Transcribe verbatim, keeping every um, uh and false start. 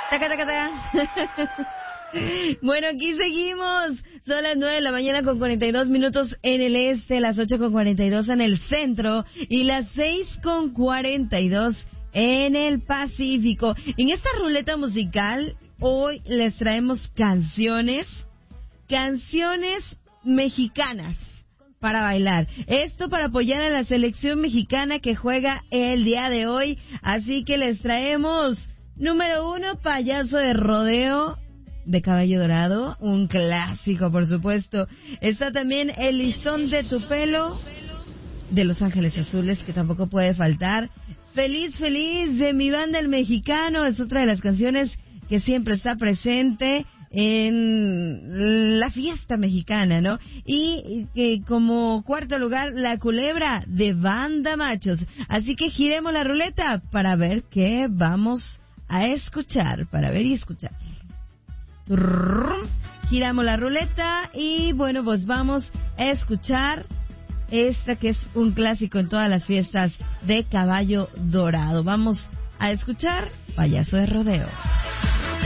Taca, taca, taca. Bueno, aquí seguimos. Son las nueve de la mañana con cuarenta y dos minutos en el este, las ocho con cuarenta y dos en el centro y las seis con cuarenta y dos en el Pacífico. En esta ruleta musical, hoy les traemos canciones, canciones mexicanas para bailar. Esto para apoyar a la selección mexicana que juega el día de hoy. Así que les traemos, número uno, Payaso de Rodeo, de Caballo Dorado, un clásico, por supuesto. Está también El Lizón de tu Pelo, de Los Ángeles Azules, que tampoco puede faltar. Feliz, Feliz, de Mi Banda El Mexicano, es otra de las canciones que siempre está presente en la fiesta mexicana, ¿no? Y eh, como cuarto lugar, La Culebra, de Banda Machos. Así que giremos la ruleta para ver qué vamos a escuchar, para ver y escuchar. Giramos la ruleta y bueno, pues vamos a escuchar esta que es un clásico en todas las fiestas de Caballo Dorado. Vamos a escuchar Payaso de Rodeo.